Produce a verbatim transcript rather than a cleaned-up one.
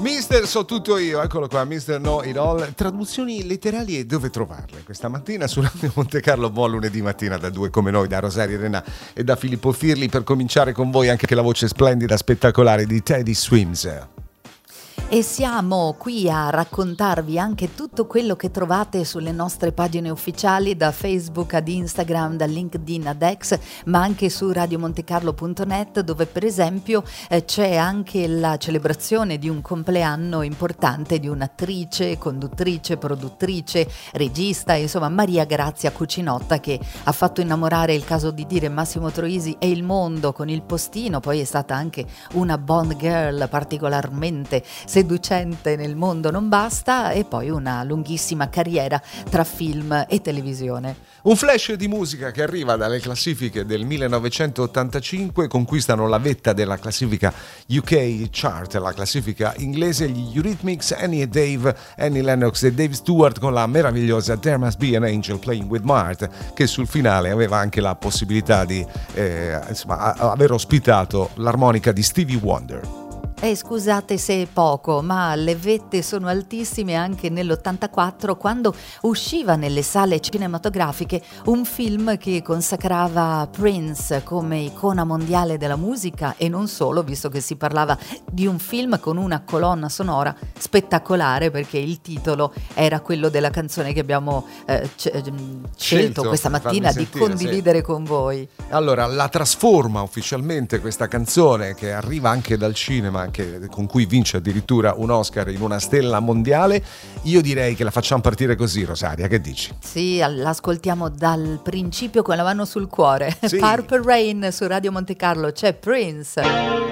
Mister So Tutto Io, eccolo qua, Mister Know It All. Traduzioni letterali e dove trovarle questa mattina su Radio Monte Carlo. Buon lunedì mattina da due come noi, da Rosaria Renà e da Filippo Firli, per cominciare con voi anche la voce splendida, spettacolare di Teddy Swims. E siamo qui a raccontarvi anche tutto quello che trovate sulle nostre pagine ufficiali, da Facebook ad Instagram, da LinkedIn ad X, ma anche su radiomontecarlo punto net, dove per esempio eh, c'è anche la celebrazione di un compleanno importante di un'attrice, conduttrice, produttrice, regista, insomma Maria Grazia Cucinotta, che ha fatto innamorare, il caso di dire, Massimo Troisi e il mondo con Il Postino. Poi è stata anche una Bond girl particolarmente seducente nel mondo non basta, e poi una lunghissima carriera tra film e televisione. Un flash di musica che arriva dalle classifiche del millenovecentottantacinque, conquistano la vetta della classifica U K chart, la classifica inglese, gli Eurythmics, Annie e Dave, Annie Lennox e Dave Stewart con la meravigliosa There Must Be an Angel Playing with Mart, che sul finale aveva anche la possibilità di eh, insomma, aver ospitato l'armonica di Stevie Wonder. Eh, scusate se è poco, ma le vette sono altissime anche nell'ottantaquattro, quando usciva nelle sale cinematografiche un film che consacrava Prince come icona mondiale della musica, e non solo, visto che si parlava di un film con una colonna sonora spettacolare, perché il titolo era quello della canzone che abbiamo eh, c- scelto, scelto questa mattina di sentire, condividere sì. con voi. Allora, la trasforma ufficialmente questa canzone, che arriva anche dal cinema, che, con cui vince addirittura un Oscar, in una stella mondiale. Io direi che la facciamo partire così, Rosaria, che dici? Sì, l'ascoltiamo dal principio con la mano sul cuore. Sì. Purple Rain su Radio Monte Carlo, c'è Prince.